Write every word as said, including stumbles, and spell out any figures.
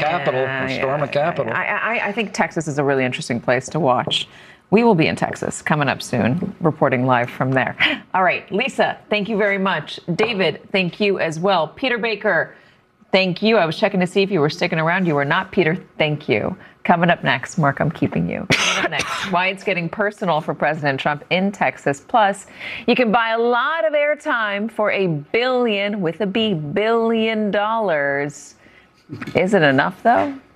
Capitol or storm a Capitol. I, I, I think Texas is a really interesting place to watch. We will be in Texas coming up soon, reporting live from there. All right, Lisa, thank you very much. David, thank you as well. Peter Baker, thank you. I was checking to see if you were sticking around. You were not, Peter. Thank you. Coming up next, Mark, I'm keeping you. Coming up next, why it's getting personal for President Trump in Texas. Plus, you can buy a lot of airtime for a billion, with a B, billion dollars. Is it enough, though?